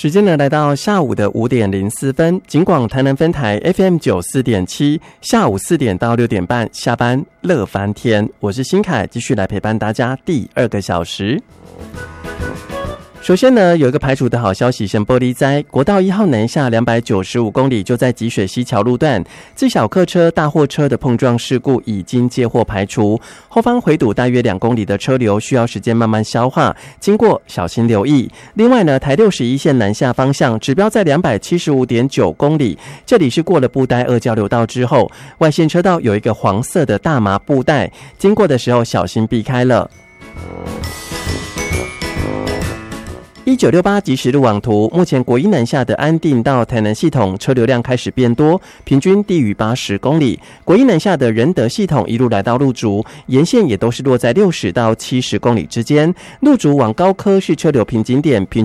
时间呢来到下午的5点04分，警广台南分台 FM 94.7，下午4点到6点半下班乐翻天，我是新凯，继续来陪伴大家第2个小时。首先呢，有一个排除的好消息，先玻璃灾，国道1号南下295公里，就在集水溪桥路段，自小客车、大货车的碰撞事故已经接获排除，后方回堵大约2公里的车流需要时间慢慢消化，经过小心留意。另外呢，台61线南下方向指标在275.9公里，这里是过了布袋2交流道之后，外线车道有一个黄色的大麻布袋，经过的时候小心避开了。1968即时路网图，目前国一南下的安定到台南系统车流量开始变多，平均低于80公里。国一南下的仁德系统一路来到路竹，沿线也都是落在60到70公里之间。路竹往高科是车流瓶颈点，平